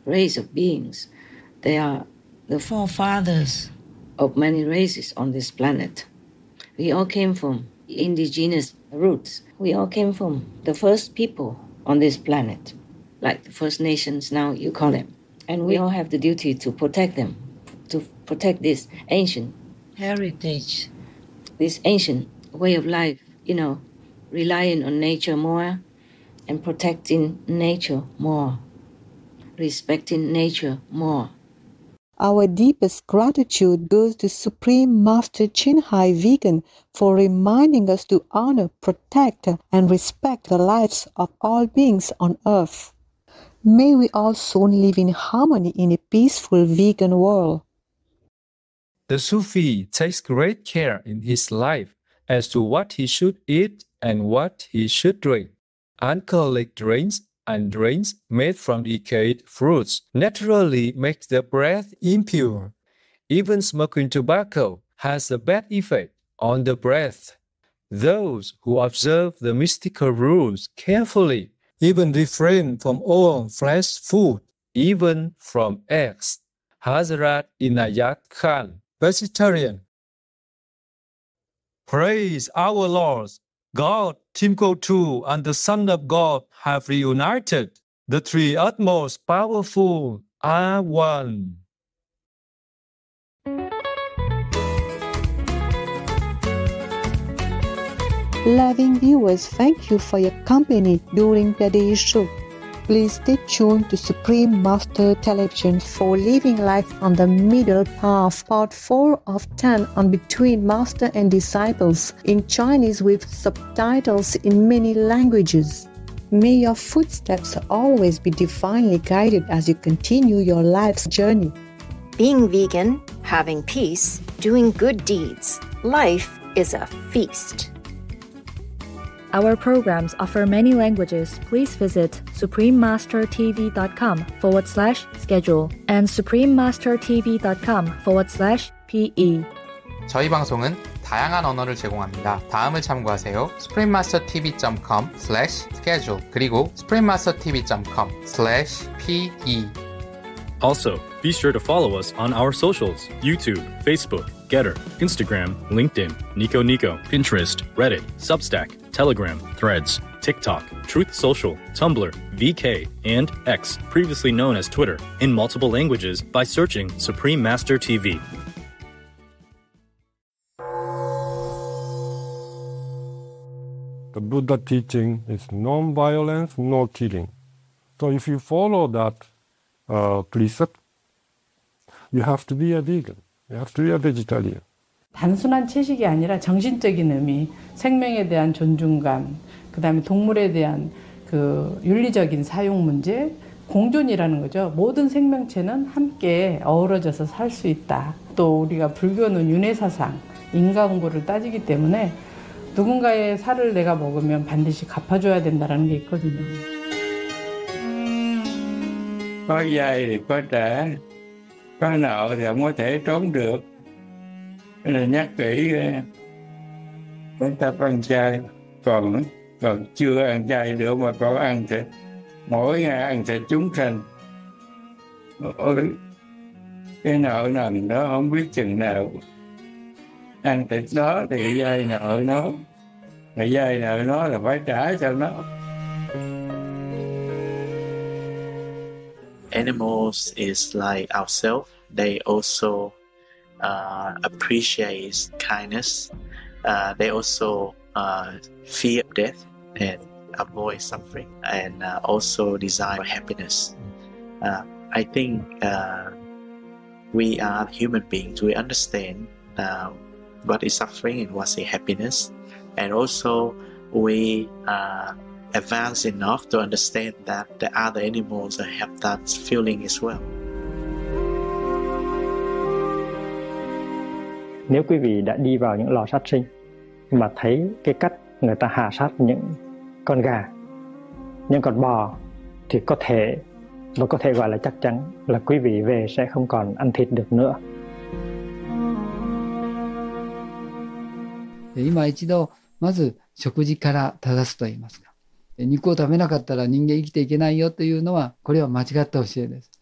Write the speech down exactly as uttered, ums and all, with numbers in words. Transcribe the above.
race of beings. They are the forefathers of many races on this planet. We all came from indigenous roots. We all came from the first people on this planet, like the First Nations now you call them. And we all have the duty to protect them, to protect this ancient heritage, this ancient way of life, you know, relying on nature more and protecting nature more, respecting nature more. Our deepest gratitude goes to Supreme Master Ching Hai Vegan for reminding us to honor, protect, and respect the lives of all beings on Earth. May we all soon live in harmony in a peaceful vegan world. The Sufi takes great care in his life as to what he should eat and what he should drink. Alcoholic drinks and drinks made from decayed fruits naturally make the breath impure. Even smoking tobacco has a bad effect on the breath. Those who observe the mystical rules carefully even refrain from all fresh food, even from eggs. Hazrat Inayat Khan, vegetarian. Praise our Lord! God, Timko and the Son of God have reunited. The three utmost powerful are one. Loving viewers, thank you for your company during today's show. Please stay tuned to Supreme Master Television for Living Life on the Middle Path, Part four of ten on Between Master and Disciples in Chinese with subtitles in many languages. May your footsteps always be divinely guided as you continue your life's journey. Being vegan, having peace, doing good deeds. Life is a feast. Our programs offer many languages. Please visit suprememastertv.com forward slash schedule and suprememastertv.com forward slash pe. 저희 방송은 다양한 언어를 제공합니다. 다음을 참고하세요. suprememastertv.com slash schedule 그리고 suprememastertv.com slash pe. Also, be sure to follow us on our socials: YouTube, Facebook, Getter, Instagram, LinkedIn, Nico Nico, Pinterest, Reddit, Substack, Telegram, Threads, TikTok, Truth Social, Tumblr, V K, and X, previously known as Twitter, in multiple languages by searching Supreme Master T V. The Buddha teaching is non-violence, no killing. So if you follow that uh, precept, you have to be a vegan. You have to be a vegetarian. 단순한 채식이 아니라 정신적인 의미, 생명에 대한 존중감, 그 다음에 동물에 대한 그 윤리적인 사용 문제, 공존이라는 거죠. 모든 생명체는 함께 어우러져서 살 수 있다. 또 우리가 불교는 윤회사상, 인과응보를 따지기 때문에 누군가의 살을 내가 먹으면 반드시 갚아줘야 된다는 게 있거든요. Có dây thì có trả, có nợ thì không có thể trốn được. Nên là nhắc kỹ chúng ta ăn chay, còn còn chưa ăn chay nữa mà còn ăn thịt, mỗi ngày ăn thịt chúng sanh. Ôi, cái nợ nần đó không biết chừng nào ăn thịt đó thì cái dây nợ nó, cái dây nợ nó là phải trả cho nó. Animals is like ourselves. They also uh, appreciate kindness. Uh, they also uh, fear death and avoid suffering, and uh, also desire happiness. Uh, I think uh, we are human beings. We understand uh, what is suffering and what is happiness, and also we are advanced enough to understand that the other animals have that feeling as well. Nếu quý vị đã đi vào những lò sát sinh mà thấy cái cách người ta hạ sát những con gà, những con bò, thì có thể và có thể gọi là chắc chắn là quý vị về sẽ không còn ăn thịt được nữa. 今一度まず食事から正すと言いますか、肉を食べなかったら人間生きていけないよというのはこれは間違った教えです。